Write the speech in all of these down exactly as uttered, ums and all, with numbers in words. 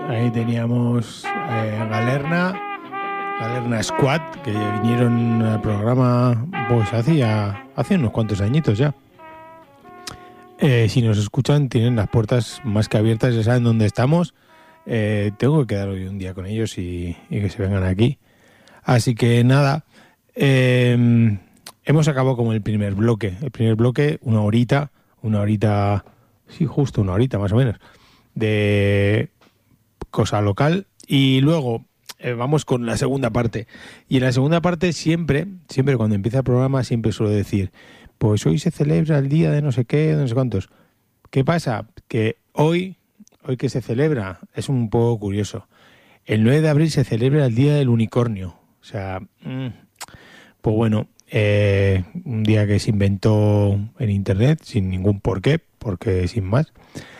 Ahí teníamos eh, Galerna, Galerna Squad, que vinieron al programa pues hacía, hace unos cuantos añitos ya. Eh, si nos escuchan, tienen las puertas más que abiertas, ya saben dónde estamos. Eh, tengo que quedar hoy un día con ellos y, y que se vengan aquí. Así que nada, eh, hemos acabado como el primer bloque. El primer bloque, una horita, una horita, sí, justo una horita más o menos, de cosa local. Y luego eh, vamos con la segunda parte. Y en la segunda parte siempre, siempre cuando empieza el programa, siempre suelo decir, pues hoy se celebra el día de no sé qué, de no sé cuántos. ¿Qué pasa? Que hoy, hoy que se celebra, es un poco curioso. El nueve de abril se celebra el Día del Unicornio. O sea, pues bueno, eh, un día que se inventó en Internet sin ningún porqué, porque sin más.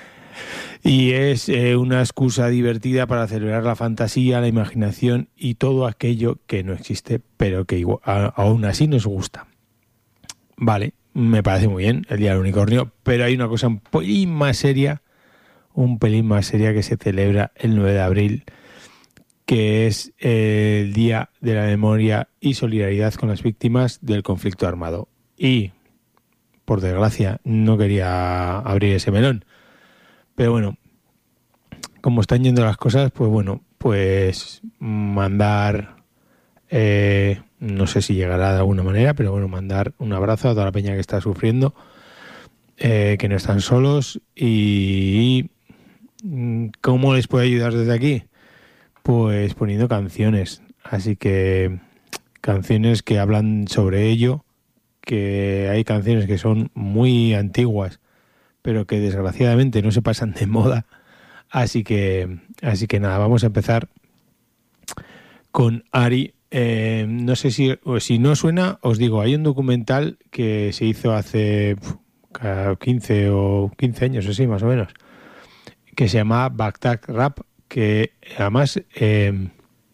Y es eh, una excusa divertida para celebrar la fantasía, la imaginación y todo aquello que no existe, pero que igual, a, aún así nos gusta. Vale, me parece muy bien el Día del Unicornio, pero hay una cosa un pelín más seria, un pelín más seria que se celebra el nueve de abril, que es el Día de la Memoria y Solidaridad con las Víctimas del Conflicto Armado. Y, por desgracia, no quería abrir ese melón. Pero bueno, como están yendo las cosas, pues bueno, pues mandar, eh, no sé si llegará de alguna manera, pero bueno, mandar un abrazo a toda la peña que está sufriendo, eh, que no están solos. Y ¿cómo les puedo ayudar desde aquí? Pues poniendo canciones, así que canciones que hablan sobre ello, que hay canciones que son muy antiguas, pero que desgraciadamente no se pasan de moda, así que así que nada, vamos a empezar con Ari. Eh, no sé si, si no suena, os digo, hay un documental que se hizo hace quince o quince años, así más o menos, que se llama Bagdad Rap, que además eh,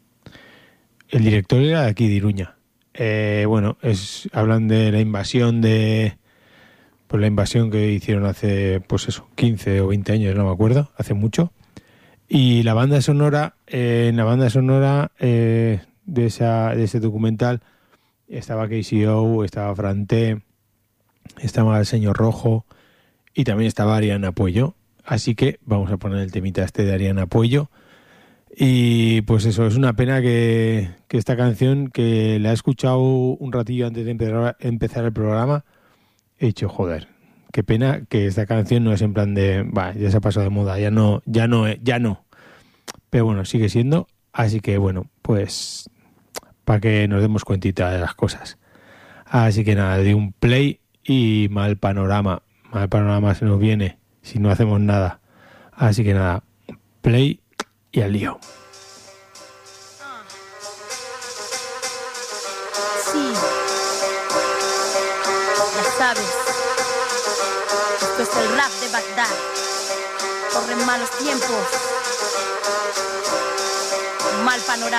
el director era de aquí, de Iruña. Eh, bueno, es hablan de la invasión de pues la invasión que hicieron hace, pues eso, quince o veinte años, no me acuerdo, hace mucho. Y la banda sonora, eh, en la banda sonora eh, de esa de ese documental estaba K C O, estaba Franté, estaba el Señor Rojo y también estaba Ariana Puello. Así que vamos a poner el temita este de Ariana Puello. Y pues eso, es una pena que, que esta canción, que la he escuchado un ratillo antes de empezar, empezar el programa, he dicho, joder, qué pena que esta canción no es en plan de, bah, ya se ha pasado de moda, ya no, ya no, ya no. Pero bueno, sigue siendo, así que bueno, pues para que nos demos cuentita de las cosas. Así que nada, de un play y mal panorama, mal panorama se nos viene si no hacemos nada. Así que nada, play y al lío. Sí, ya sabes, esto es el rap de Bagdad. Corren malos tiempos, mal panorama.